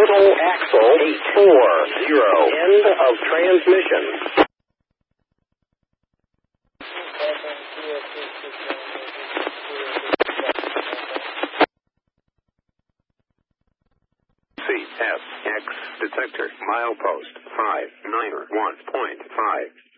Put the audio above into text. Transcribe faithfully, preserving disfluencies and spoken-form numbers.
Terminal axle eight four zero. End of transmission. C S X detector milepost five nine one point five.